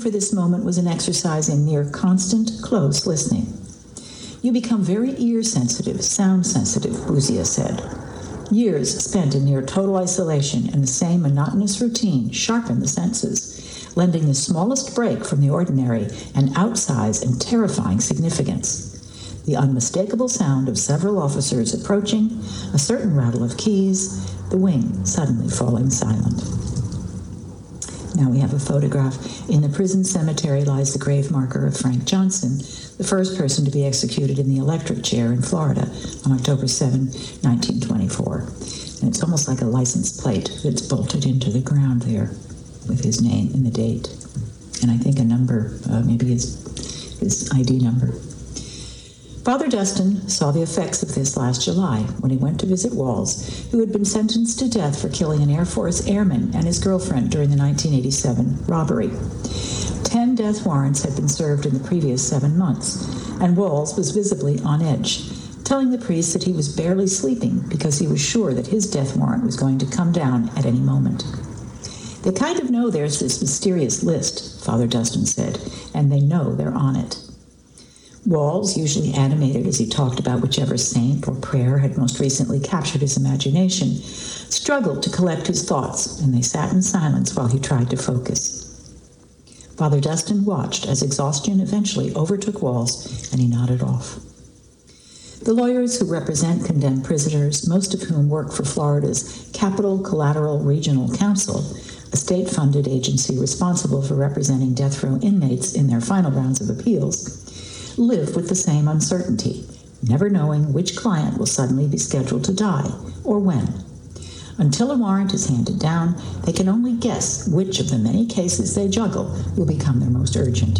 for this moment was an exercise in mere constant, close listening. You become very ear-sensitive, sound-sensitive, Bouzia said. Years spent in near total isolation and the same monotonous routine sharpen the senses, lending the smallest break from the ordinary an outsized and terrifying significance. The unmistakable sound of several officers approaching, a certain rattle of keys, the wing suddenly falling silent. Now we have a photograph. In the prison cemetery lies the grave marker of Frank Johnson, the first person to be executed in the electric chair in Florida on October 7, 1924. And it's almost like a license plate that's bolted into the ground there with his name and the date. And I think a number, maybe his ID number. Father Dustin saw the effects of this last July when he went to visit Walls, who had been sentenced to death for killing an Air Force airman and his girlfriend during the 1987 robbery. 10 death warrants had been served in the previous 7 months, and Walls was visibly on edge, telling the priest that he was barely sleeping because he was sure that his death warrant was going to come down at any moment. They kind of know there's this mysterious list, Father Dustin said, and they know they're on it. Walls, usually animated as he talked about whichever saint or prayer had most recently captured his imagination, struggled to collect his thoughts, and they sat in silence while he tried to focus. Father Dustin watched as exhaustion eventually overtook Walls, and he nodded off. The lawyers who represent condemned prisoners, most of whom work for Florida's Capital Collateral Regional Council, a state-funded agency responsible for representing death row inmates in their final rounds of appeals, live with the same uncertainty, never knowing which client will suddenly be scheduled to die or when. Until a warrant is handed down, they can only guess which of the many cases they juggle will become their most urgent.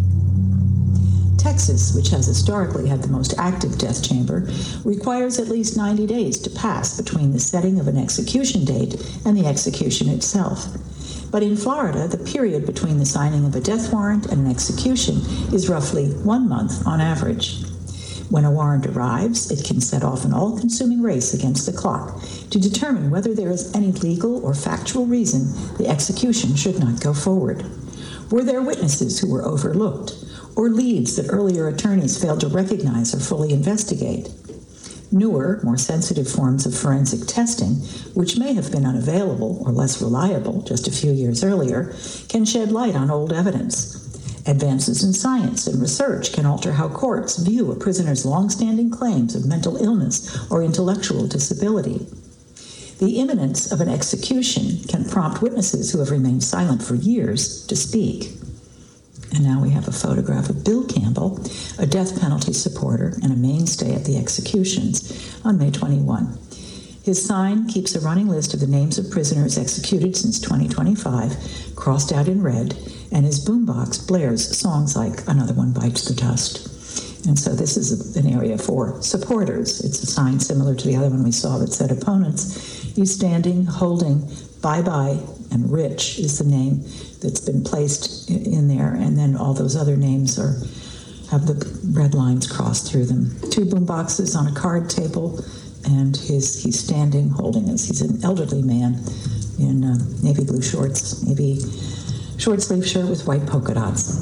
Texas, which has historically had the most active death chamber, requires at least 90 days to pass between the setting of an execution date and the execution itself. But in Florida, the period between the signing of a death warrant and an execution is roughly 1 month on average. When a warrant arrives, it can set off an all-consuming race against the clock to determine whether there is any legal or factual reason the execution should not go forward. Were there witnesses who were overlooked, or leads that earlier attorneys failed to recognize or fully investigate? Newer, more sensitive forms of forensic testing, which may have been unavailable or less reliable just a few years earlier, can shed light on old evidence. Advances in science and research can alter how courts view a prisoner's long-standing claims of mental illness or intellectual disability. The imminence of an execution can prompt witnesses who have remained silent for years to speak. And now we have a photograph of Bill Campbell, a death penalty supporter and a mainstay at the executions on May 21. His sign keeps a running list of the names of prisoners executed since 2025, crossed out in red, and his boombox blares songs like Another One Bites the Dust. And so this is an area for supporters. It's a sign similar to the other one we saw that said opponents. He's standing, holding, bye-bye, and Rich is the name that's been placed in there, and then all those other names have the red lines crossed through them. 2 boomboxes on a card table, and he's standing, holding this. He's an elderly man in navy blue shorts, maybe short-sleeve shirt with white polka dots.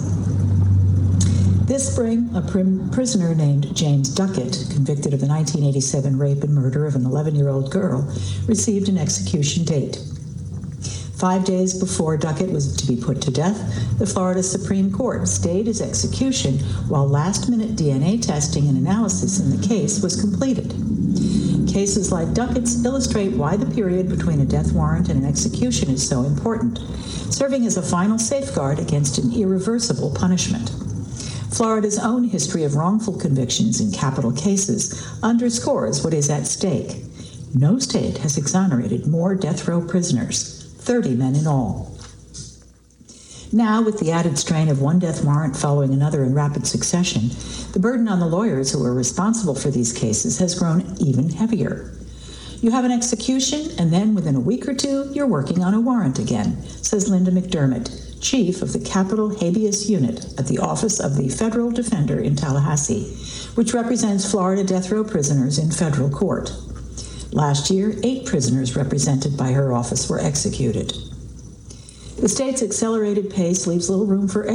This spring, a prisoner named James Duckett, convicted of the 1987 rape and murder of an 11-year-old girl, received an execution date. 5 days before Duckett was to be put to death, the Florida Supreme Court stayed his execution while last-minute DNA testing and analysis in the case was completed. Cases like Duckett's illustrate why the period between a death warrant and an execution is so important, serving as a final safeguard against an irreversible punishment. Florida's own history of wrongful convictions in capital cases underscores what is at stake. No state has exonerated more death row prisoners, 30 men in all. Now, with the added strain of one death warrant following another in rapid succession, the burden on the lawyers who are responsible for these cases has grown even heavier. You have an execution, and then within a week or two, you're working on a warrant again, says Linda McDermott, chief of the Capital Habeas Unit at the Office of the Federal Defender in Tallahassee, which represents Florida death row prisoners in federal court. Last year, 8 prisoners represented by her office were executed. The state's accelerated pace leaves little room for